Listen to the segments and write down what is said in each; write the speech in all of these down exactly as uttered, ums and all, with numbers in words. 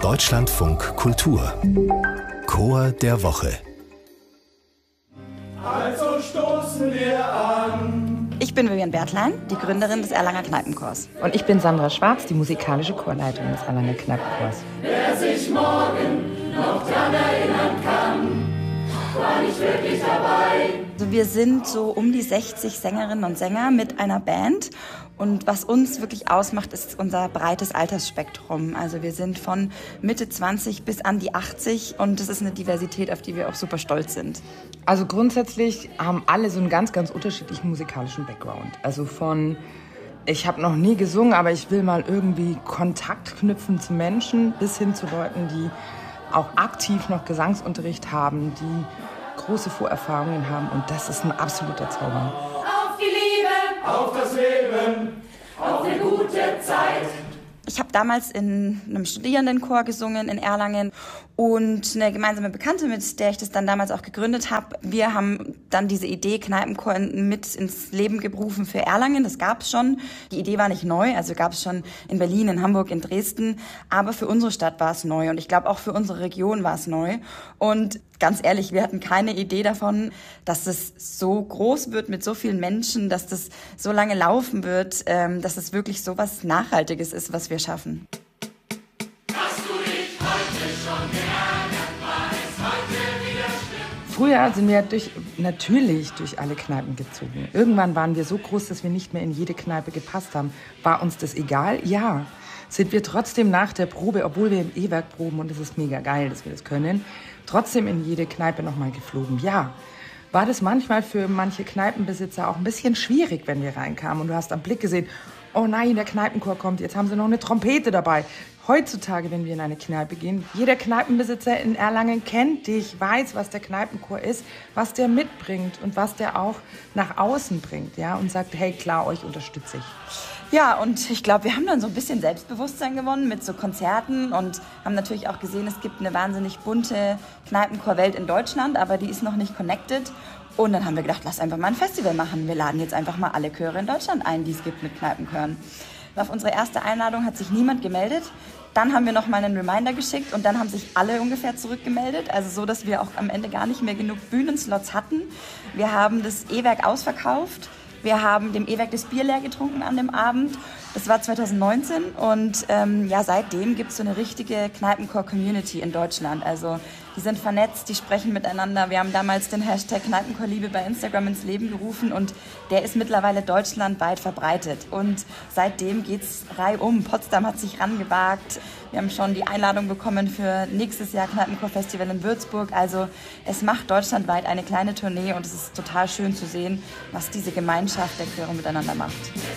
Deutschlandfunk Kultur Chor der Woche. Also stoßen wir an. Ich bin Vivian Bertlein, die Gründerin des Erlanger Kneipenchors. Und ich bin Sandra Schwarz, die musikalische Chorleiterin des Erlanger Kneipenchors. Wer sich morgen noch dran erinnern kann, war nicht wirklich dabei. Also wir sind so um die sechzig Sängerinnen und Sänger mit einer Band. Und was uns wirklich ausmacht, ist unser breites Altersspektrum. Also wir sind von Mitte zwanzig bis an die achtzig und das ist eine Diversität, auf die wir auch super stolz sind. Also grundsätzlich haben alle so einen ganz, ganz unterschiedlichen musikalischen Background. Also von, ich habe noch nie gesungen, aber ich will mal irgendwie Kontakt knüpfen zu Menschen, bis hin zu Leuten, die auch aktiv noch Gesangsunterricht haben, die große Vorerfahrungen haben. Und das ist ein absoluter Zauber. Auf die Liebe, auf das Leben, auf eine gute Zeit. Ich habe damals in einem Studierendenchor gesungen in Erlangen und eine gemeinsame Bekannte, mit der ich das dann damals auch gegründet habe. Wir haben dann diese Idee Kneipenchor mit ins Leben gerufen für Erlangen. Das gab es schon. Die Idee war nicht neu, also gab es schon in Berlin, in Hamburg, in Dresden. Aber für unsere Stadt war es neu und ich glaube auch für unsere Region war es neu. Und ganz ehrlich, wir hatten keine Idee davon, dass es so groß wird mit so vielen Menschen, dass das so lange laufen wird, ähm, dass es wirklich so was Nachhaltiges ist, was wir schaffen. Hast du dich heute schon geärgert, war es heute wieder schlimm? Früher sind wir durch, natürlich durch alle Kneipen gezogen. Irgendwann waren wir so groß, dass wir nicht mehr in jede Kneipe gepasst haben. War uns das egal? Ja. Sind wir trotzdem nach der Probe, obwohl wir im E-Werk proben und es ist mega geil, dass wir das können, trotzdem in jede Kneipe nochmal geflogen? Ja. War das manchmal für manche Kneipenbesitzer auch ein bisschen schwierig, wenn wir reinkamen und du hast am Blick gesehen, oh nein, der Kneipenchor kommt, jetzt haben sie noch eine Trompete dabei. Heutzutage, wenn wir in eine Kneipe gehen, jeder Kneipenbesitzer in Erlangen kennt dich, weiß, was der Kneipenchor ist, was der mitbringt und was der auch nach außen bringt, ja, und sagt, hey, klar, euch unterstütze ich. Ja, und ich glaube, wir haben dann so ein bisschen Selbstbewusstsein gewonnen mit so Konzerten und haben natürlich auch gesehen, es gibt eine wahnsinnig bunte Kneipenchorwelt in Deutschland, aber die ist noch nicht connected. Und dann haben wir gedacht, lass einfach mal ein Festival machen. Wir laden jetzt einfach mal alle Chöre in Deutschland ein, die es gibt mit Kneipenchören. Auf unsere erste Einladung hat sich niemand gemeldet. Dann haben wir noch mal einen Reminder geschickt und dann haben sich alle ungefähr zurückgemeldet. Also so, dass wir auch am Ende gar nicht mehr genug Bühnenslots hatten. Wir haben das E-Werk ausverkauft. Wir haben dem E-Werk das Bier leer getrunken an dem Abend. Das war zwanzig neunzehn und ähm, ja, seitdem gibt es so eine richtige Kneipenchor-Community in Deutschland. Also die sind vernetzt, die sprechen miteinander. Wir haben damals den Hashtag Kneipenchorliebe bei Instagram ins Leben gerufen und der ist mittlerweile deutschlandweit verbreitet. Und seitdem geht's reihum. Potsdam hat sich rangewagt. Wir haben schon die Einladung bekommen für nächstes Jahr Kneipenchor-Festival in Würzburg. Also es macht deutschlandweit eine kleine Tournee und es ist total schön zu sehen, was diese Gemeinschaft der Chöre miteinander macht.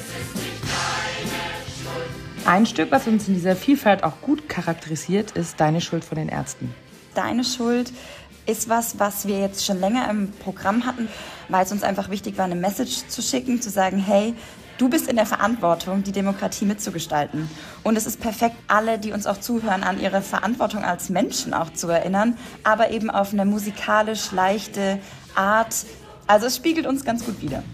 Ein Stück, was uns in dieser Vielfalt auch gut charakterisiert, ist Deine Schuld von den Ärzten. Deine Schuld ist was, was wir jetzt schon länger im Programm hatten, weil es uns einfach wichtig war, eine Message zu schicken, zu sagen, hey, du bist in der Verantwortung, die Demokratie mitzugestalten. Und es ist perfekt, alle, die uns auch zuhören, an ihre Verantwortung als Menschen auch zu erinnern, aber eben auf eine musikalisch leichte Art. Also es spiegelt uns ganz gut wider.